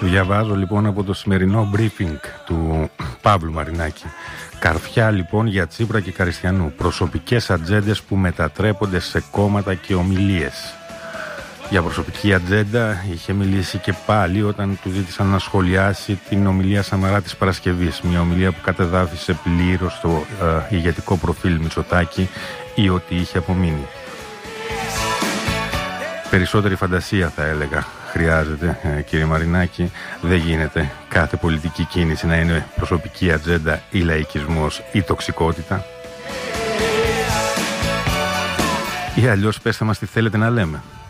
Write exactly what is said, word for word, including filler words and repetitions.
Διαβάζω λοιπόν από το σημερινό briefing του Παύλου Μαρινάκη. Καρφιά λοιπόν για Τσίπρα και Καριστιανού. Προσωπικές ατζέντες που μετατρέπονται σε κόμματα και ομιλίες. Για προσωπική ατζέντα είχε μιλήσει και πάλι όταν του ζήτησαν να σχολιάσει την ομιλία Σαμαρά της Παρασκευής. Μια ομιλία που κατεδάφισε πλήρως το ε, ηγετικό προφίλ Μητσοτάκη ή ότι είχε απομείνει. Περισσότερη φαντασία θα έλεγα χρειάζεται, ε, κύριε Μαρινάκη. Δεν γίνεται κάθε πολιτική κίνηση να είναι προσωπική ατζέντα ή λαϊκισμός ή τοξικότητα. Ή αλλιώς πέστε μας τι θέλετε να λέμε.